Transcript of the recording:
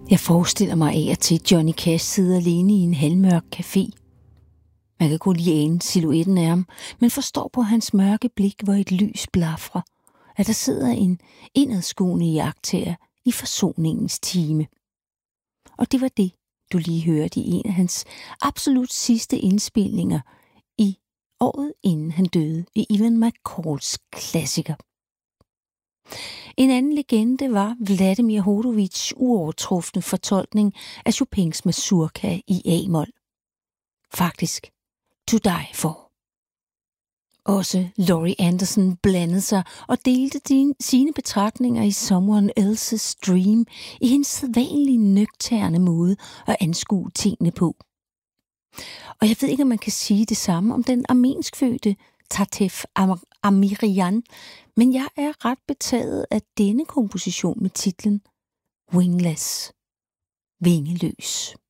Jeg forestiller mig af og til Johnny Cash sidder alene i en halvmørk café. Man kan kun lige ane silhuetten af ham, men forstår på hans mørke blik, hvor et lys blafrer, at der sidder en indadskuende iagttager i forsoningens time. Og det var det, du lige hørte i en af hans absolut sidste indspilninger i året inden han døde i Evan McCalls klassiker. En anden legende var Vladimir Horowitz' uovertrufne fortolkning af Chopins mazurka i A-mol. Faktisk To Die For. Også Laurie Anderson blandede sig og delte sine betragtninger i Someone Else's Dream i hendes sædvanlige nøgterne måde at anskue tingene på. Og jeg ved ikke, om man kan sige det samme om den armenskfødte Tatef Amirian, men jeg er ret betaget af denne komposition med titlen Wingless, vingeløs.